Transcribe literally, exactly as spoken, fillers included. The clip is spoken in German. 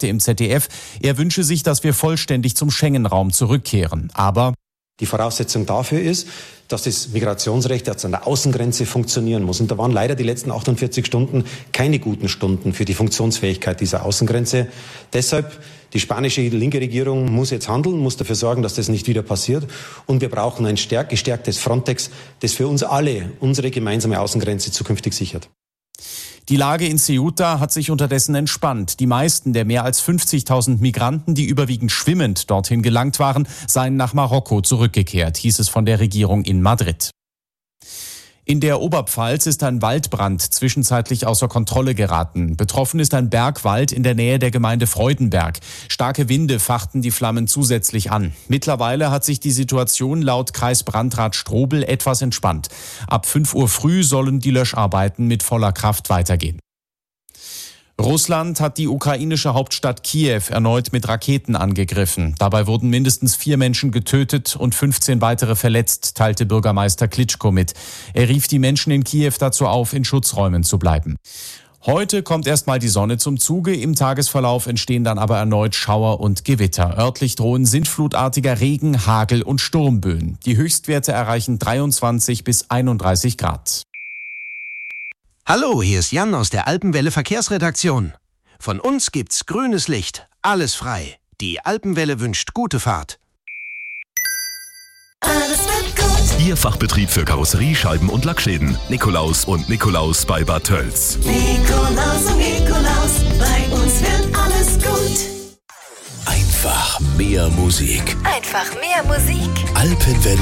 sagte im Z D F, er wünsche sich, dass wir vollständig zum Schengen-Raum zurückkehren. Aber die Voraussetzung dafür ist, dass das Migrationsrecht jetzt an der Außengrenze funktionieren muss. Und da waren leider die letzten achtundvierzig Stunden keine guten Stunden für die Funktionsfähigkeit dieser Außengrenze. Deshalb, die spanische linke Regierung muss jetzt handeln, muss dafür sorgen, dass das nicht wieder passiert. Und wir brauchen ein stärk gestärktes Frontex, das für uns alle unsere gemeinsame Außengrenze zukünftig sichert. Die Lage in Ceuta hat sich unterdessen entspannt. Die meisten der mehr als fünfzigtausend Migranten, die überwiegend schwimmend dorthin gelangt waren, seien nach Marokko zurückgekehrt, hieß es von der Regierung in Madrid. In der Oberpfalz ist ein Waldbrand zwischenzeitlich außer Kontrolle geraten. Betroffen ist ein Bergwald in der Nähe der Gemeinde Freudenberg. Starke Winde fachten die Flammen zusätzlich an. Mittlerweile hat sich die Situation laut Kreisbrandrat Strobel etwas entspannt. Ab fünf Uhr früh sollen die Löscharbeiten mit voller Kraft weitergehen. Russland hat die ukrainische Hauptstadt Kiew erneut mit Raketen angegriffen. Dabei wurden mindestens vier Menschen getötet und fünfzehn weitere verletzt, teilte Bürgermeister Klitschko mit. Er rief die Menschen in Kiew dazu auf, in Schutzräumen zu bleiben. Heute kommt erstmal die Sonne zum Zuge, im Tagesverlauf entstehen dann aber erneut Schauer und Gewitter. Örtlich drohen sintflutartiger Regen, Hagel und Sturmböen. Die Höchstwerte erreichen dreiundzwanzig bis einunddreißig Grad. Hallo, hier ist Jan aus der Alpenwelle Verkehrsredaktion. Von uns gibt's grünes Licht, alles frei. Die Alpenwelle wünscht gute Fahrt. Alles wird gut. Ihr Fachbetrieb für Karosserie, Scheiben und Lackschäden. Nikolaus und Nikolaus bei Bad Tölz. Nikolaus und Nikolaus, bei uns wird alles gut. Einfach mehr Musik. Einfach mehr Musik. Alpenwelle